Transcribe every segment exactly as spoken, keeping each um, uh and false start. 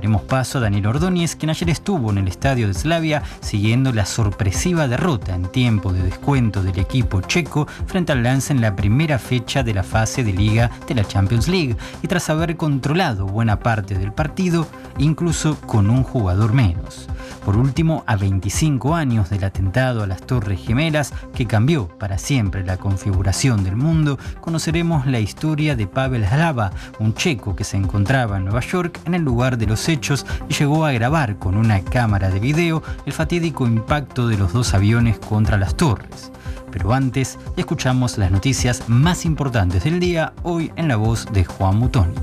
Daremos paso a Daniel Ordóñez, quien ayer estuvo en el estadio de Slavia siguiendo la sorpresiva derrota en tiempo de descuento del equipo checo frente al Lens en la primera fecha de la fase de liga de la Champions League, y tras haber controlado buena parte del partido, incluso con un jugador menos. Por último, a veinticinco años del atentado a las Torres Gemelas, que cambió para siempre la configuración del mundo, conoceremos la historia de Pavel Hlava, un checo que se encontraba en Nueva York en el lugar de los hechos y llegó a grabar con una cámara de video el fatídico impacto de los dos aviones contra las torres. Pero antes, escuchamos las noticias más importantes del día, hoy en la voz de Juan Mutoni.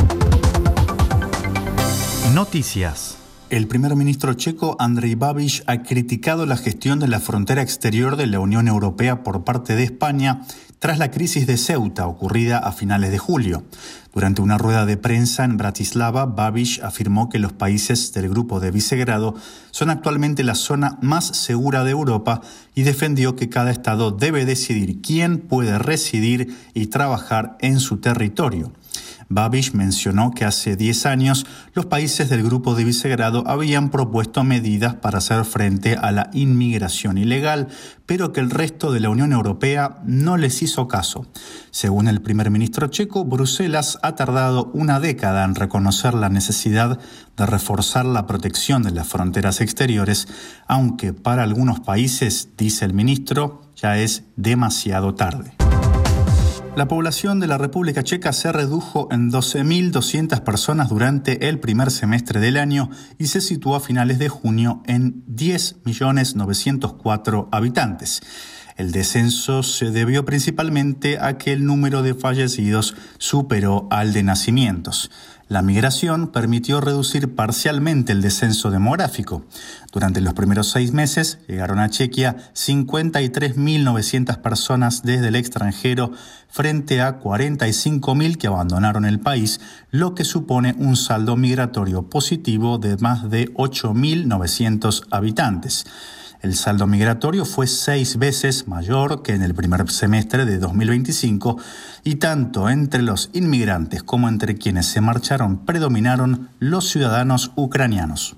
Noticias. El primer ministro checo Andrej Babiš ha criticado la gestión de la frontera exterior de la Unión Europea por parte de España tras la crisis de Ceuta ocurrida a finales de julio. Durante una rueda de prensa en Bratislava, Babiš afirmó que los países del Grupo de Visegrado son actualmente la zona más segura de Europa y defendió que cada estado debe decidir quién puede residir y trabajar en su territorio. Babiš mencionó que hace diez años los países del Grupo de Visegrado habían propuesto medidas para hacer frente a la inmigración ilegal, pero que el resto de la Unión Europea no les hizo caso. Según el primer ministro checo, Bruselas ha tardado una década en reconocer la necesidad de reforzar la protección de las fronteras exteriores, aunque para algunos países, dice el ministro, ya es demasiado tarde. La población de la República Checa se redujo en doce mil doscientas personas durante el primer semestre del año y se situó a finales de junio en diez millones novecientos cuatro habitantes. El descenso se debió principalmente a que el número de fallecidos superó al de nacimientos. La migración permitió reducir parcialmente el descenso demográfico. Durante los primeros seis meses llegaron a Chequia cincuenta y tres mil novecientas personas desde el extranjero frente a cuarenta y cinco mil que abandonaron el país, lo que supone un saldo migratorio positivo de más de ocho mil novecientos habitantes. El saldo migratorio fue seis veces mayor que en el primer semestre de dos mil veinticinco y tanto entre los inmigrantes como entre quienes se marcharon predominaron los ciudadanos ucranianos.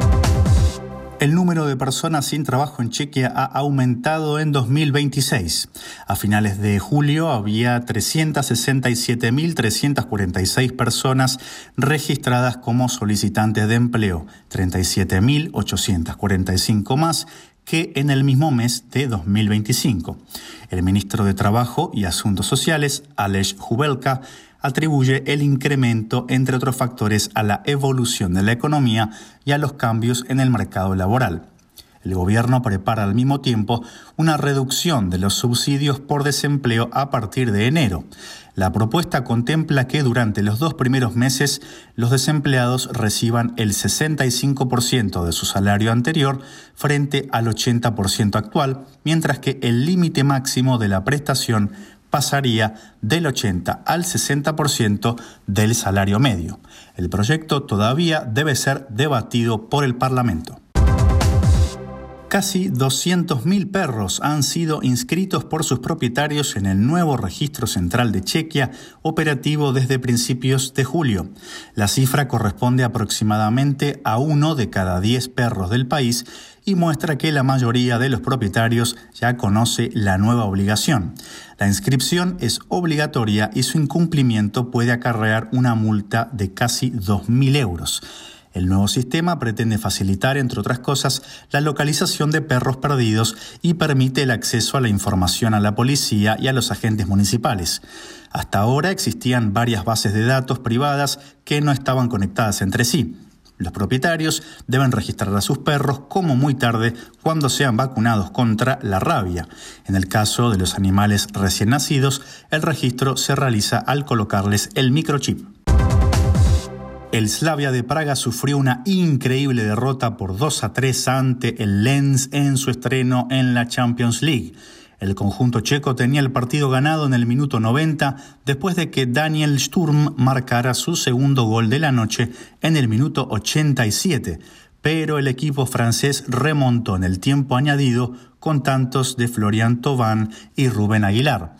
El número de personas sin trabajo en Chequia ha aumentado en dos mil veintiséis. A finales de julio había trescientas sesenta y siete mil trescientas cuarenta y seis personas registradas como solicitantes de empleo, treinta y siete mil ochocientas cuarenta y cinco más que en el mismo mes de dos mil veinticinco. El ministro de Trabajo y Asuntos Sociales, Aleš Hubelka, atribuye el incremento, entre otros factores, a la evolución de la economía y a los cambios en el mercado laboral. El gobierno prepara al mismo tiempo una reducción de los subsidios por desempleo a partir de enero. La propuesta contempla que durante los dos primeros meses los desempleados reciban el sesenta y cinco por ciento de su salario anterior frente al ochenta por ciento actual, mientras que el límite máximo de la prestación pasaría del ochenta al sesenta por ciento del salario medio. El proyecto todavía debe ser debatido por el Parlamento. Casi doscientos mil perros han sido inscritos por sus propietarios en el nuevo registro central de Chequia, operativo desde principios de julio. La cifra corresponde aproximadamente a uno de cada diez perros del país y muestra que la mayoría de los propietarios ya conoce la nueva obligación. La inscripción es obligatoria y su incumplimiento puede acarrear una multa de casi dos mil euros. El nuevo sistema pretende facilitar, entre otras cosas, la localización de perros perdidos y permite el acceso a la información a la policía y a los agentes municipales. Hasta ahora existían varias bases de datos privadas que no estaban conectadas entre sí. Los propietarios deben registrar a sus perros como muy tarde cuando sean vacunados contra la rabia. En el caso de los animales recién nacidos, el registro se realiza al colocarles el microchip. El Slavia de Praga sufrió una increíble derrota por dos a tres ante el Lens en su estreno en la Champions League. El conjunto checo tenía el partido ganado en el minuto noventa después de que Daniel Sturm marcara su segundo gol de la noche en el minuto ochenta y siete, pero el equipo francés remontó en el tiempo añadido con tantos de Florian Thauvin y Rubén Aguilar.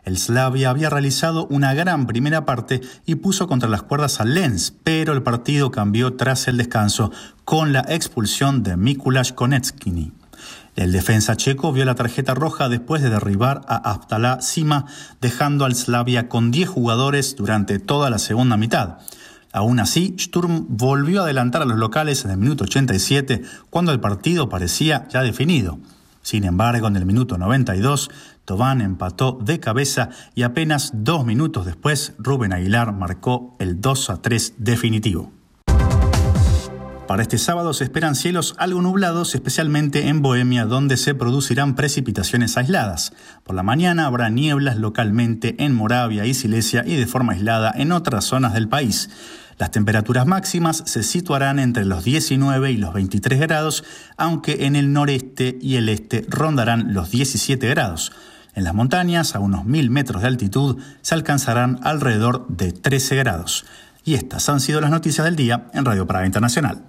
El Slavia había realizado una gran primera parte y puso contra las cuerdas al Lens, pero el partido cambió tras el descanso con la expulsión de Mikuláš Konečný. El defensa checo vio la tarjeta roja después de derribar a Abdallah Sima, dejando al Slavia con diez jugadores durante toda la segunda mitad. Aún así, Sturm volvió a adelantar a los locales en el minuto ochenta y siete, cuando el partido parecía ya definido. Sin embargo, en el minuto noventa y dos, Tobán empató de cabeza y apenas dos minutos después, Rubén Aguilar marcó el dos a tres definitivo. Para este sábado se esperan cielos algo nublados, especialmente en Bohemia, donde se producirán precipitaciones aisladas. Por la mañana habrá nieblas localmente en Moravia y Silesia y de forma aislada en otras zonas del país. Las temperaturas máximas se situarán entre los diecinueve y los veintitrés grados, aunque en el noreste y el este rondarán los diecisiete grados. En las montañas, a unos mil metros de altitud, se alcanzarán alrededor de trece grados. Y estas han sido las noticias del día en Radio Praga Internacional.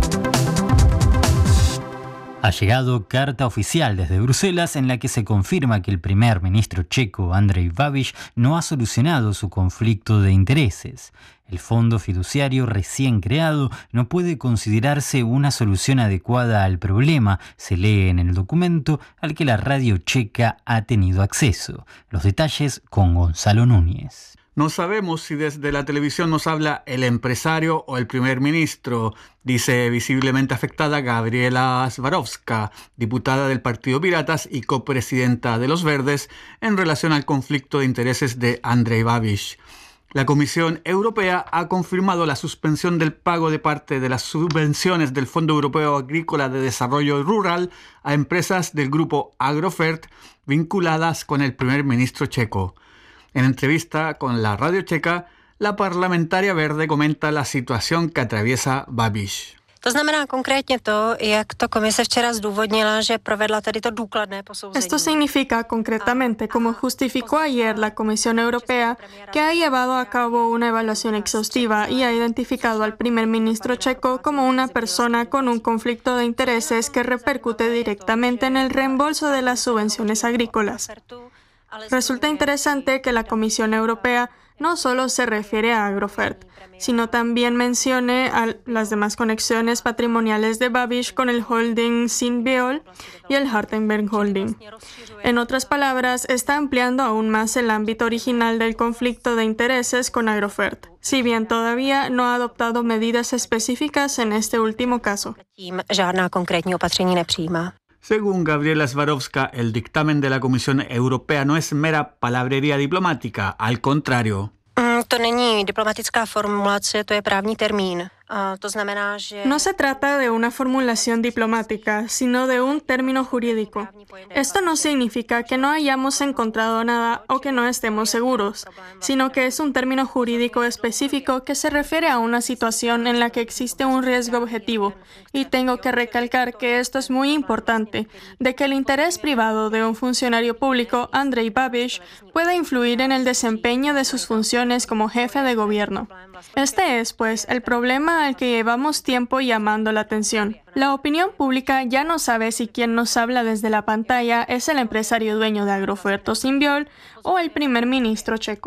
Ha llegado carta oficial desde Bruselas en la que se confirma que el primer ministro checo Andrej Babiš no ha solucionado su conflicto de intereses. El fondo fiduciario recién creado no puede considerarse una solución adecuada al problema, se lee en el documento al que la radio checa ha tenido acceso. Los detalles con Gonzalo Núñez. No sabemos si desde la televisión nos habla el empresario o el primer ministro, dice visiblemente afectada Gabriela Swarovska, diputada del Partido Piratas y copresidenta de Los Verdes, en relación al conflicto de intereses de Andrej Babiš. La Comisión Europea ha confirmado la suspensión del pago de parte de las subvenciones del Fondo Europeo Agrícola de Desarrollo Rural a empresas del grupo Agrofert vinculadas con el primer ministro checo. En entrevista con la radio checa, la parlamentaria verde comenta la situación que atraviesa Babiš. To znamená konkrétně to, jak to komise včera zdůvodnila, že provedla tady to důkladné posouzení. Esto significa concretamente, como justificó ayer la Comisión Europea, que ha llevado a cabo una evaluación exhaustiva y ha identificado al primer ministro checo como una persona con un conflicto de intereses que repercute directamente en el reembolso de las subvenciones agrícolas. Resulta interesante que la Comisión Europea no solo se refiere a Agrofert, sino también mencione a las demás conexiones patrimoniales de Babiš con el holding Synbiol y el Hartenberg Holding. En otras palabras, está ampliando aún más el ámbito original del conflicto de intereses con Agrofert, si bien todavía no ha adoptado medidas específicas en este último caso. Žádná konkrétní opatření nepřijímá. Según Gabriela Swarovska, el dictamen de la Comisión Europea no es mera palabrería diplomática, al contrario. To není diplomatická formulace, to je právní termín. To znamená, že... No se trata de una formulación diplomática, sino de un término jurídico. Esto no significa que no hayamos encontrado nada o que no estemos seguros, sino que es un término jurídico específico que se refiere a una situación en la que existe un riesgo objetivo. Y tengo que recalcar que esto es muy importante, de que el interés privado de un funcionario público, Andrej Babiš, pueda influir en el desempeño de sus funciones como jefe de gobierno. Este es, pues, el problema al que llevamos tiempo llamando la atención. La opinión pública ya no sabe si quien nos habla desde la pantalla es el empresario dueño de Agrofert o Synbiol o el primer ministro checo.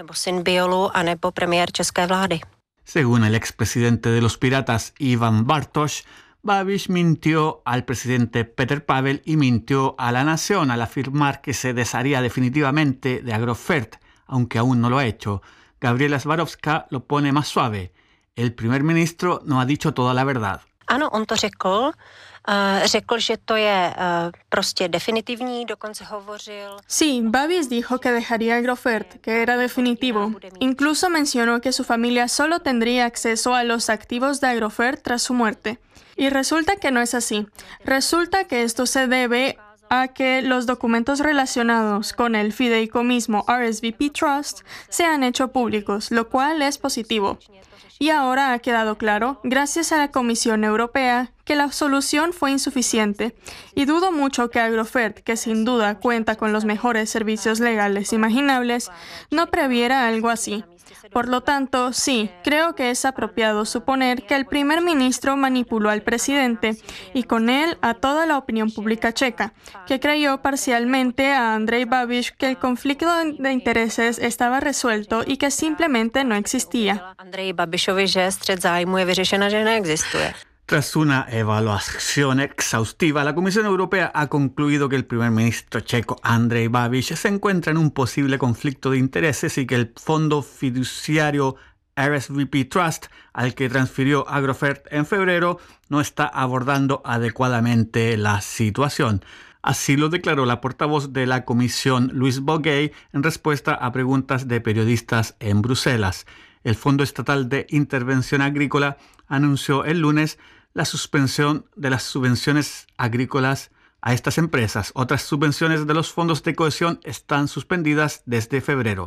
Según el expresidente de los Piratas, Ivan Bartoš, Babiš mintió al presidente Petr Pavel y mintió a la nación al afirmar que se desharía definitivamente de Agrofert, aunque aún no lo ha hecho. Gabriela Swarovska lo pone más suave. El primer ministro no ha dicho toda la verdad. Ano, on to řekl. Uh, řekl, že to je uh, prostě definitivní, dokonce hovořil... Sí, Babiš dijo que dejaría Agrofert, que era definitivo. Incluso mencionó que su familia solo tendría acceso a los activos de Agrofert tras su muerte. Y resulta que no es así. Resulta que esto se debe a que los documentos relacionados con el fideicomismo R S V P Trust se han hecho públicos, lo cual es positivo. Y ahora ha quedado claro, gracias a la Comisión Europea, que la solución fue insuficiente. Y dudo mucho que Agrofert, que sin duda cuenta con los mejores servicios legales imaginables, no previera algo así. Por lo tanto, sí, creo que es apropiado suponer que el primer ministro manipuló al presidente y con él a toda la opinión pública checa, que creyó parcialmente a Andrej Babiš que el conflicto de intereses estaba resuelto y que simplemente no existía. Andreji Babišovi, že střet zájmu je vyřešena, že neexistuje. Tras una evaluación exhaustiva, la Comisión Europea ha concluido que el primer ministro checo Andrej Babiš se encuentra en un posible conflicto de intereses y que el fondo fiduciario R S V P Trust, al que transfirió Agrofert en febrero, no está abordando adecuadamente la situación. Así lo declaró la portavoz de la Comisión, Louise Boguet, en respuesta a preguntas de periodistas en Bruselas. El Fondo Estatal de Intervención Agrícola anunció el lunes la suspensión de las subvenciones agrícolas a estas empresas. Otras subvenciones de los fondos de cohesión están suspendidas desde febrero.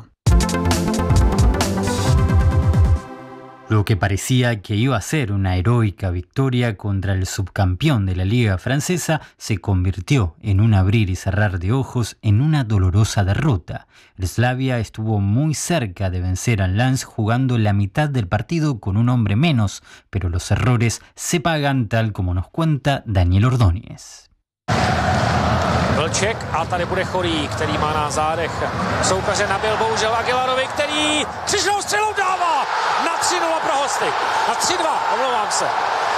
Lo que parecía que iba a ser una heroica victoria contra el subcampeón de la Liga Francesa se convirtió en un abrir y cerrar de ojos en una dolorosa derrota. El Slavia estuvo muy cerca de vencer al Lens jugando la mitad del partido con un hombre menos, pero los errores se pagan, tal como nos cuenta Daniel Ordóñez. Vlček a tady bude Chorý, který má na zádech soupeře, nabil bohužel Aguilarovi, který křižnou střelou dává na tři nula pro hosty. Na tři dva, omlouvám se.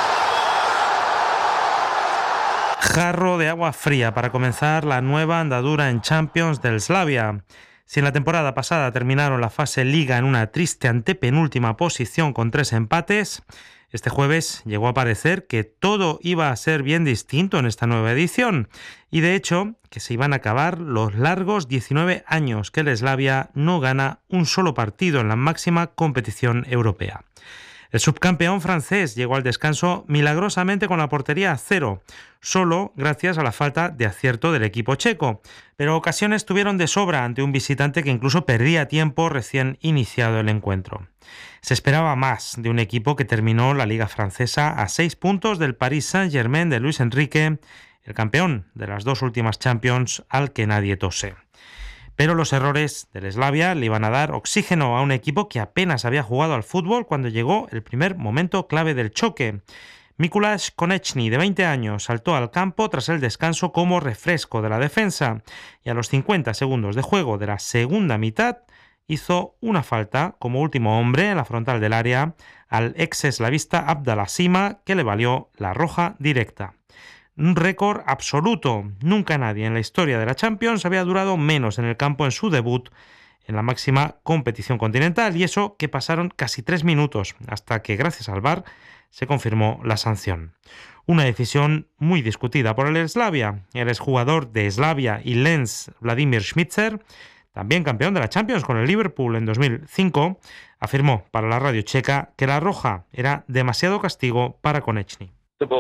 Jarro de agua fría para comenzar la nueva andadura en Champions del Slavia. Si en la temporada pasada terminaron la fase Liga en una triste antepenúltima posición con tres empates, este jueves llegó a parecer que todo iba a ser bien distinto en esta nueva edición y de hecho que se iban a acabar los largos diecinueve años que el Slavia no gana un solo partido en la máxima competición europea. El subcampeón francés llegó al descanso milagrosamente con la portería a cero, solo gracias a la falta de acierto del equipo checo, pero ocasiones tuvieron de sobra ante un visitante que incluso perdía tiempo recién iniciado el encuentro. Se esperaba más de un equipo que terminó la Liga Francesa a seis puntos del Paris Saint-Germain de Luis Enrique, el campeón de las dos últimas Champions al que nadie tose. Pero los errores del Slavia le iban a dar oxígeno a un equipo que apenas había jugado al fútbol cuando llegó el primer momento clave del choque. Mikuláš Konečný, de veinte años, saltó al campo tras el descanso como refresco de la defensa y a los cincuenta segundos de juego de la segunda mitad hizo una falta como último hombre en la frontal del área al ex eslavista Abdallah Sima, que le valió la roja directa. Un récord absoluto. Nunca nadie en la historia de la Champions había durado menos en el campo en su debut en la máxima competición continental, y eso que pasaron casi tres minutos hasta que, gracias al V A R, se confirmó la sanción. Una decisión muy discutida por el Slavia. El exjugador de Slavia y Lens, Vladimir Šmicer, también campeón de la Champions con el Liverpool en dos mil cinco, afirmó para la radio checa que la roja era demasiado castigo para Konečný.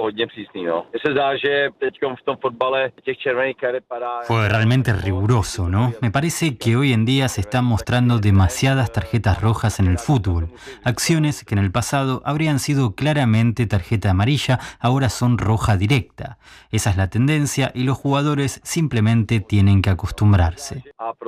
Fue realmente riguroso, ¿no? Me parece que hoy en día se están mostrando demasiadas tarjetas rojas en el fútbol. Acciones que en el pasado habrían sido claramente tarjeta amarilla, ahora son roja directa. Esa es la tendencia y los jugadores simplemente tienen que acostumbrarse.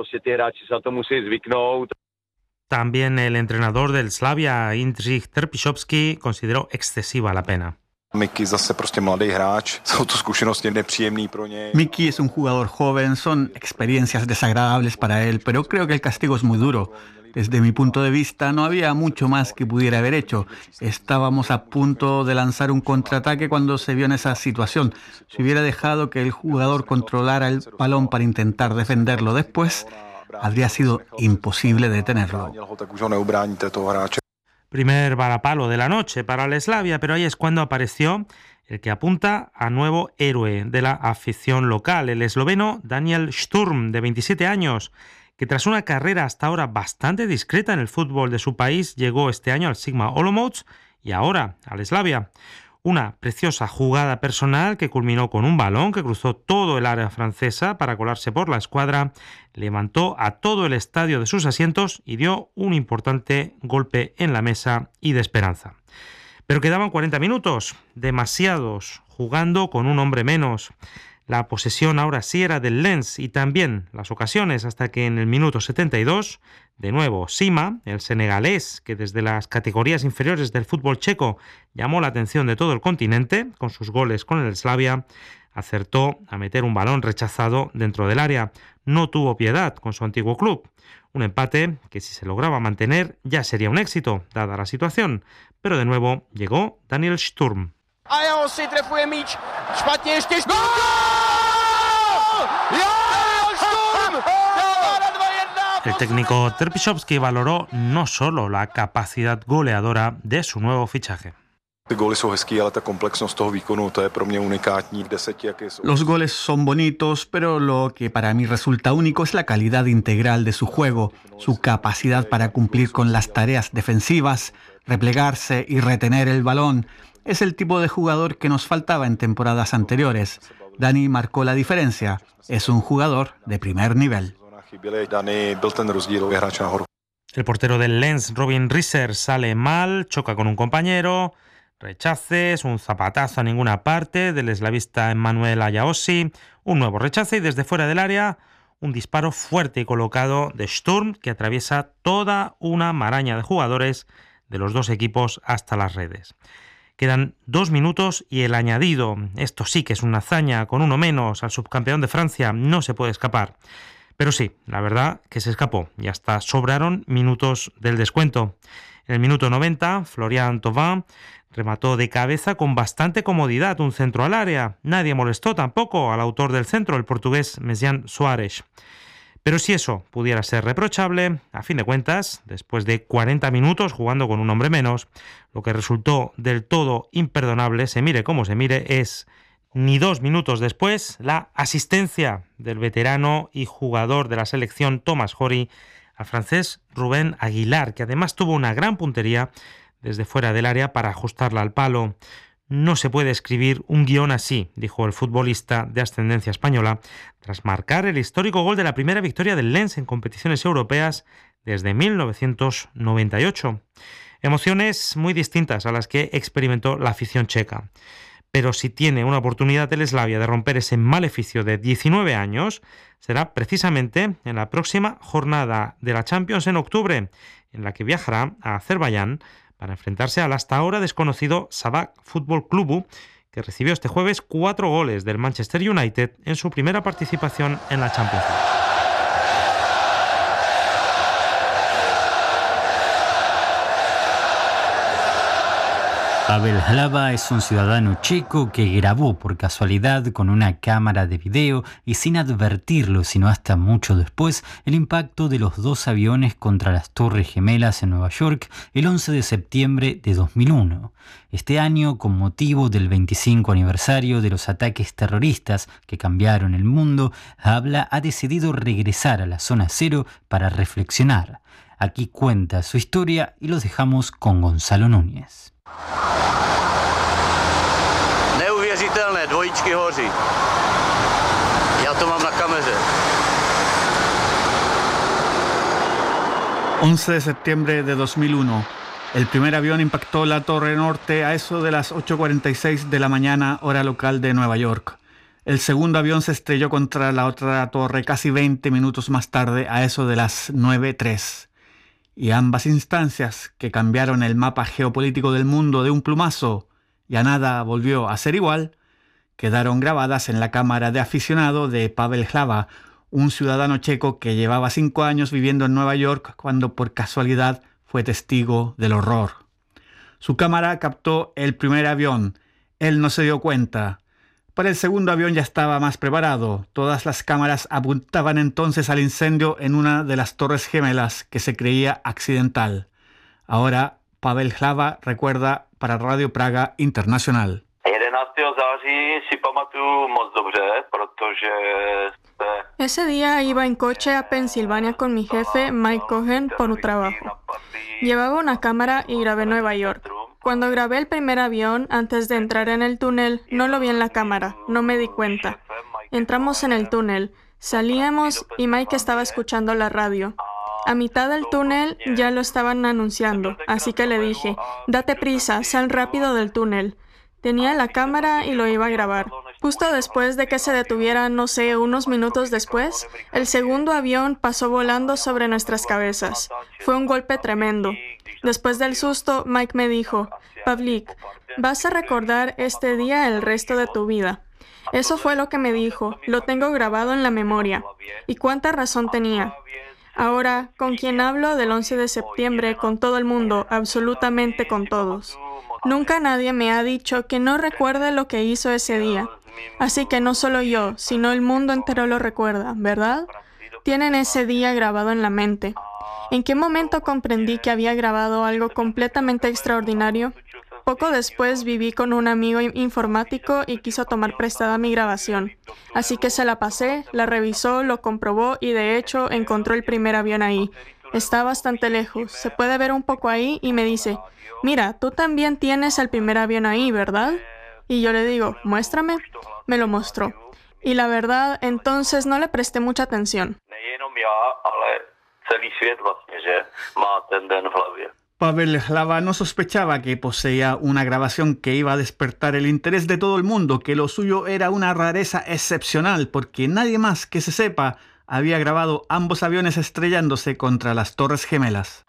También el entrenador del Slavia, Jindřich Trpišovský, consideró excesiva la pena. Mickey zase prostě mladý hráč, jsou to zkušenosti nepříjemný pro něj. Mickey es un jugador joven, son experiencias desagradables para él, pero creo que el castigo es muy duro. Desde mi punto de vista, no había mucho más que pudiera haber hecho. Estábamos a punto de lanzar un contraataque cuando se vio en esa situación. Si hubiera dejado que el jugador controlara el balón para intentar defenderlo después, habría sido imposible detenerlo. Primer varapalo de la noche para el Slavia, pero ahí es cuando apareció el que apunta a nuevo héroe de la afición local, el esloveno Daniel Sturm, de veintisiete años, que tras una carrera hasta ahora bastante discreta en el fútbol de su país, llegó este año al Sigma Olomouc y ahora al Slavia. Una preciosa jugada personal que culminó con un balón que cruzó todo el área francesa para colarse por la escuadra, levantó a todo el estadio de sus asientos y dio un importante golpe en la mesa y de esperanza. Pero quedaban cuarenta minutos, demasiados, jugando con un hombre menos. La posesión ahora sí era del Lens y también las ocasiones, hasta que en el minuto setenta y dos, de nuevo Sima, el senegalés que desde las categorías inferiores del fútbol checo llamó la atención de todo el continente con sus goles con el Slavia, acertó a meter un balón rechazado dentro del área. No tuvo piedad con su antiguo club. Un empate que, si se lograba mantener, ya sería un éxito, dada la situación. Pero de nuevo llegó Daniel Sturm. El técnico Trpišovský valoró no solo la capacidad goleadora de su nuevo fichaje. Los goles son bonitos, pero lo que para mí resulta único es la calidad integral de su juego, su capacidad para cumplir con las tareas defensivas, replegarse y retener el balón. Es el tipo de jugador que nos faltaba en temporadas anteriores. Dani marcó la diferencia. Es un jugador de primer nivel. El portero del Lens, Robin Risser, sale mal, choca con un compañero, rechaces, un zapatazo a ninguna parte del eslavista Emmanuel Ayaossi, un nuevo rechace y desde fuera del área un disparo fuerte y colocado de Sturm que atraviesa toda una maraña de jugadores de los dos equipos hasta las redes. Quedan dos minutos y el añadido. Esto sí que es una hazaña. Con uno menos al subcampeón de Francia no se puede escapar. Pero sí, la verdad que se escapó y hasta sobraron minutos del descuento. En el minuto noventa, Florian Thauvin remató de cabeza con bastante comodidad un centro al área. Nadie molestó tampoco al autor del centro, el portugués Messian Soares. Pero si eso pudiera ser reprochable, a fin de cuentas, después de cuarenta minutos jugando con un hombre menos, lo que resultó del todo imperdonable, se mire como se mire, es, ni dos minutos después, la asistencia del veterano y jugador de la selección Thomas Horry al francés Rubén Aguilar, que además tuvo una gran puntería desde fuera del área para ajustarla al palo. No se puede escribir un guión así, dijo el futbolista de ascendencia española, tras marcar el histórico gol de la primera victoria del Lens en competiciones europeas desde mil novecientos noventa y ocho. Emociones muy distintas a las que experimentó la afición checa. Pero si tiene una oportunidad el Slavia de romper ese maleficio de diecinueve años, será precisamente en la próxima jornada de la Champions en octubre, en la que viajará a Azerbaiyán para enfrentarse al hasta ahora desconocido Sabah Football Club, que recibió este jueves cuatro goles del Manchester United en su primera participación en la Champions League. Pavel Hlava es un ciudadano checo que grabó por casualidad con una cámara de video y sin advertirlo, sino hasta mucho después, el impacto de los dos aviones contra las Torres Gemelas en Nueva York el once de septiembre de dos mil uno. Este año, con motivo del veinticinco aniversario de los ataques terroristas que cambiaron el mundo, Hlava ha decidido regresar a la zona cero para reflexionar. Aquí cuenta su historia y los dejamos con Gonzalo Núñez. Neuvěřitelné, dvojičky hoří. Já to mám na kameře. once de septiembre de dos mil uno. El primer avión impactó la Torre Norte a eso de las ocho cuarenta y seis de la mañana, hora local de Nueva York. El segundo avión se estrelló contra la otra torre casi veinte minutos más tarde, a eso de las nueve tres. Y ambas instancias, que cambiaron el mapa geopolítico del mundo de un plumazo, ya nada volvió a ser igual, quedaron grabadas en la cámara de aficionado de Pavel Hlava, un ciudadano checo que llevaba cinco años viviendo en Nueva York cuando por casualidad fue testigo del horror. Su cámara captó el primer avión. Él no se dio cuenta. Para el segundo avión ya estaba más preparado. Todas las cámaras apuntaban entonces al incendio en una de las Torres Gemelas que se creía accidental. Ahora Pavel Hlava recuerda para Radio Praga Internacional. Ese día iba en coche a Pensilvania con mi jefe Mike Cohen por un trabajo. Llevaba una cámara y grabé Nueva York. Cuando grabé el primer avión, antes de entrar en el túnel, no lo vi en la cámara, no me di cuenta. Entramos en el túnel, salíamos y Mike estaba escuchando la radio. A mitad del túnel ya lo estaban anunciando, así que le dije, date prisa, sal rápido del túnel. Tenía la cámara y lo iba a grabar. Justo después de que se detuviera, no sé, unos minutos después, el segundo avión pasó volando sobre nuestras cabezas. Fue un golpe tremendo. Después del susto, Mike me dijo, Pavlik, vas a recordar este día el resto de tu vida. Eso fue lo que me dijo, lo tengo grabado en la memoria. Y cuánta razón tenía. Ahora, con quien hablo del once de septiembre, con todo el mundo, absolutamente con todos. Nunca nadie me ha dicho que no recuerde lo que hizo ese día. Así que no solo yo, sino el mundo entero lo recuerda, ¿verdad? Tienen ese día grabado en la mente. ¿En qué momento comprendí que había grabado algo completamente extraordinario? Poco después viví con un amigo informático y quiso tomar prestada mi grabación. Así que se la pasé, la revisó, lo comprobó y de hecho encontró el primer avión ahí. Está bastante lejos, se puede ver un poco ahí y me dice, mira, tú también tienes el primer avión ahí, ¿verdad? Y yo le digo, muéstrame. Me lo mostró. Y la verdad, entonces no le presté mucha atención. Pavel Hlava no sospechaba que poseía una grabación que iba a despertar el interés de todo el mundo, que lo suyo era una rareza excepcional, porque nadie más que se sepa había grabado ambos aviones estrellándose contra las Torres Gemelas.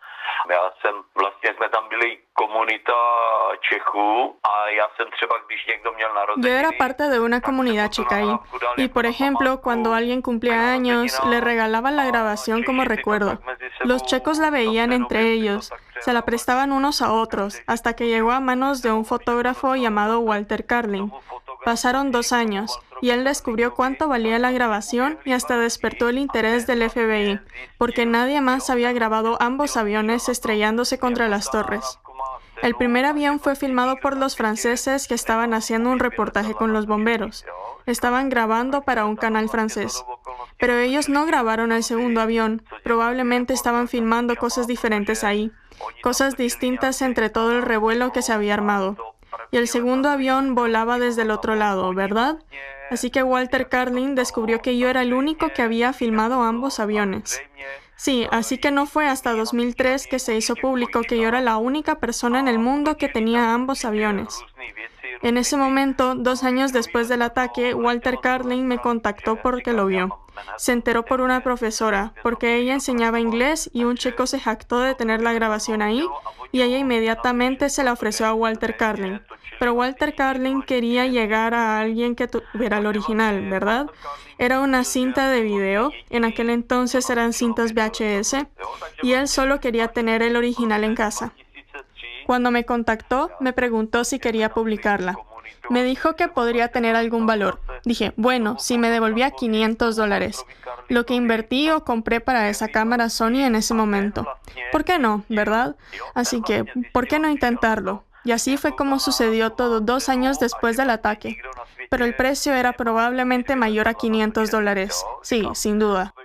Yo era parte de una comunidad checa ahí, y por ejemplo, cuando alguien cumplía años, le regalaban la grabación como recuerdo. Los checos la veían entre ellos, se la prestaban unos a otros, hasta que llegó a manos de un fotógrafo llamado Walter Carling. Pasaron dos años, y él descubrió cuánto valía la grabación y hasta despertó el interés del F B I, porque nadie más había grabado ambos aviones estrellándose contra las torres. El primer avión fue filmado por los franceses que estaban haciendo un reportaje con los bomberos. Estaban grabando para un canal francés. Pero ellos no grabaron el segundo avión. Probablemente estaban filmando cosas diferentes ahí. Cosas distintas entre todo el revuelo que se había armado. Y el segundo avión volaba desde el otro lado, ¿verdad? Así que Walter Carling descubrió que yo era el único que había filmado ambos aviones. Sí, así que no fue hasta dos mil tres que se hizo público que yo era la única persona en el mundo que tenía ambos aviones. En ese momento, dos años después del ataque, Walter Carling me contactó porque lo vio. Se enteró por una profesora, porque ella enseñaba inglés y un checo se jactó de tener la grabación ahí, y ella inmediatamente se la ofreció a Walter Carling. Pero Walter Carling quería llegar a alguien que tuviera el original, ¿verdad? Era una cinta de video, en aquel entonces eran cintas V H S, y él solo quería tener el original en casa. Cuando me contactó, me preguntó si quería publicarla. Me dijo que podría tener algún valor. Dije, bueno, si me devolvía quinientos dólares, lo que invertí o compré para esa cámara Sony en ese momento. ¿Por qué no, verdad? Así que, ¿por qué no intentarlo? Y así fue como sucedió todo dos años después del ataque. Pero el precio era probablemente mayor a quinientos dólares. Sí, sin duda.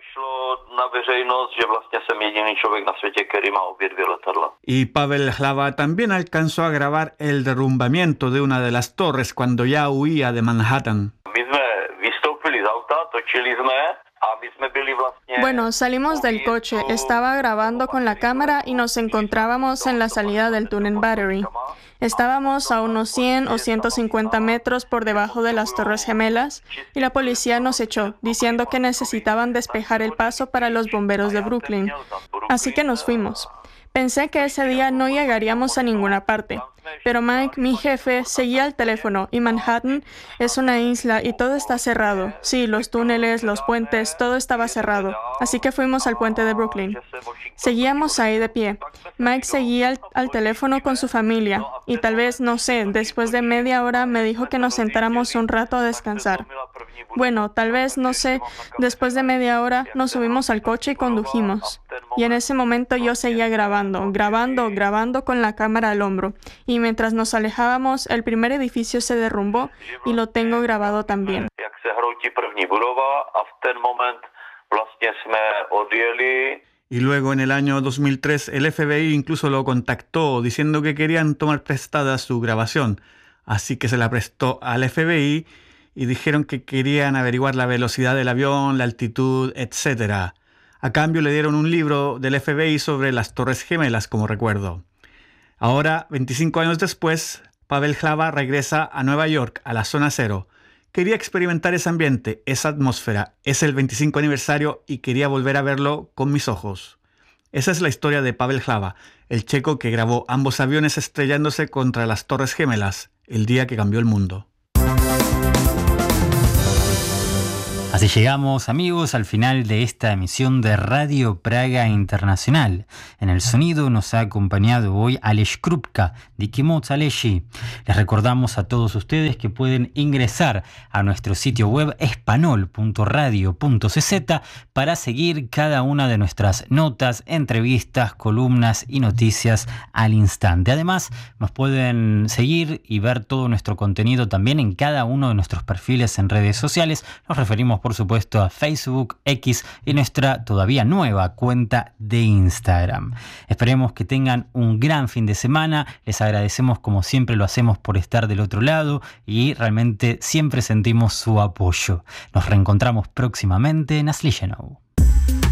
Y Pavel Hlava también alcanzó a grabar el derrumbamiento de una de las torres cuando ya huía de Manhattan. Bueno, salimos del coche, estaba grabando con la cámara y nos encontrábamos en la salida del túnel Battery. Estábamos a unos cien o ciento cincuenta metros por debajo de las Torres Gemelas y la policía nos echó, diciendo que necesitaban despejar el paso para los bomberos de Brooklyn. Así que nos fuimos. Pensé que ese día no llegaríamos a ninguna parte, pero Mike, mi jefe, seguía al teléfono y Manhattan es una isla y todo está cerrado. Sí, los túneles, los puentes, todo estaba cerrado. Así que fuimos al puente de Brooklyn. Seguíamos ahí de pie. Mike seguía al, al teléfono con su familia y tal vez, no sé, después de media hora me dijo que nos sentáramos un rato a descansar. Bueno, tal vez, no sé, después de media hora nos subimos al coche y condujimos. Y en ese momento yo seguía grabando, grabando, grabando con la cámara al hombro. Y mientras nos alejábamos, el primer edificio se derrumbó y lo tengo grabado también. Y luego en el año dos mil tres el F B I incluso lo contactó diciendo que querían tomar prestada su grabación. Así que se la prestó al F B I y dijeron que querían averiguar la velocidad del avión, la altitud, etcétera. A cambio le dieron un libro del F B I sobre las Torres Gemelas, como recuerdo. Ahora, veinticinco años después, Pavel Hlava regresa a Nueva York, a la zona cero. Quería experimentar ese ambiente, esa atmósfera. Es el veinticinco aniversario y quería volver a verlo con mis ojos. Esa es la historia de Pavel Hlava, el checo que grabó ambos aviones estrellándose contra las Torres Gemelas, el día que cambió el mundo. Así llegamos, amigos, al final de esta emisión de Radio Praga Internacional. En el sonido nos ha acompañado hoy Aleš Krupka, de Kimoc Aleshi. Les recordamos a todos ustedes que pueden ingresar a nuestro sitio web espanol punto radio punto c z para seguir cada una de nuestras notas, entrevistas, columnas y noticias al instante. Además, nos pueden seguir y ver todo nuestro contenido también en cada uno de nuestros perfiles en redes sociales. Nos referimos, por supuesto, a Facebook, X y nuestra todavía nueva cuenta de Instagram. Esperemos que tengan un gran fin de semana. Les agradecemos, como siempre lo hacemos, por estar del otro lado y realmente siempre sentimos su apoyo. Nos reencontramos próximamente en Aslichenou.